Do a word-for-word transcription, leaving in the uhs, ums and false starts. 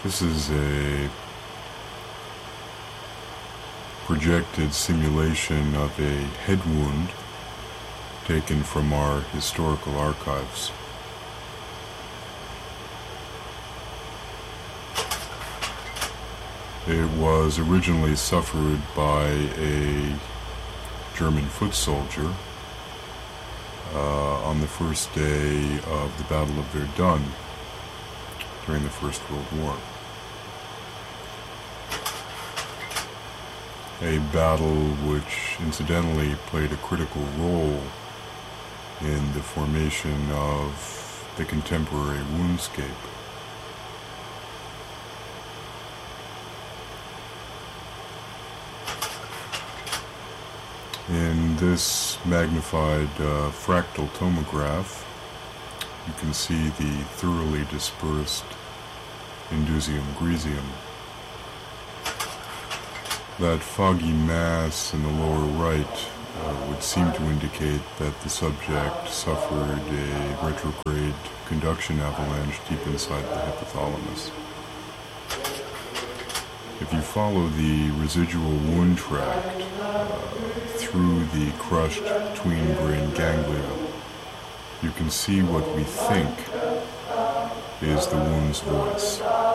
This is a projected simulation of a head wound taken from our historical archives. It was originally suffered by a German foot soldier uh, on the first day of the Battle of Verdun during the First World War. A battle which incidentally played a critical role in the formation of the contemporary woundscape. In this magnified uh, fractal tomograph, you can see the thoroughly dispersed indusium griseum. That foggy mass in the lower right uh, would seem to indicate that the subject suffered a retrograde conduction avalanche deep inside the hypothalamus. If you follow the residual wound tract uh, through the crushed tween brain ganglia, you can see what we think is the wound's voice.